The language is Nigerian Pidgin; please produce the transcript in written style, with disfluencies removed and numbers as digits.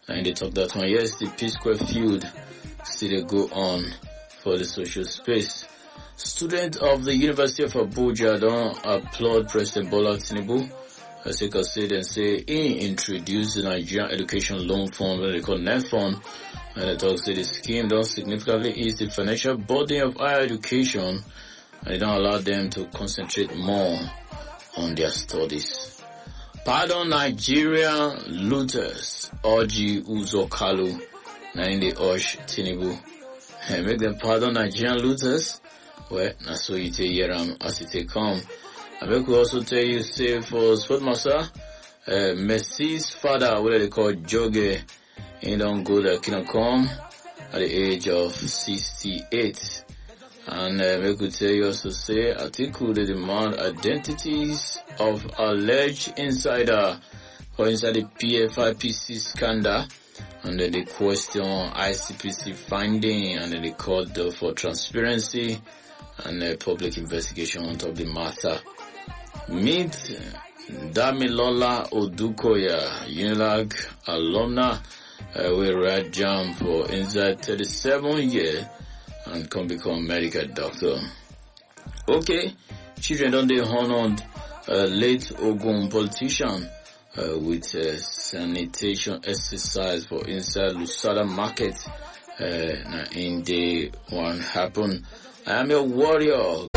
And they talk that one. Yes, the P-Square feud still they go on for the social space. Students of the University of Abuja don't applaud President Bola Tinubu. As you can see, they say he introduced the Nigerian Education Loan Fund, what they call NEFON, and they talk say the scheme don't significantly ease the financial burden of higher education, and it don't allow them to concentrate more on their studies. Pardon Nigerian looters, Orji Uzokalu, na in the urge Tinubu. And make them pardon Nigerian looters. Well, na so you take hear as it take come. I make we also tell you, say for Sportmaster, Messi's father, what they call Joge, he don't go the Kingdom Come at the age of 68. And make we tell you also say, article they demand identities of alleged insider or inside the PFIPC scandal. And then they question ICPC finding, and then they called for transparency and public investigation on top of the matter. Meet Damilola Odukoya, UNILAG alumna, will write jam for inside 37 years and can become medical doctor. Okay, children don't they honored late Ogun politician with sanitation exercise for inside Lusada market in day one happen. I am your warrior,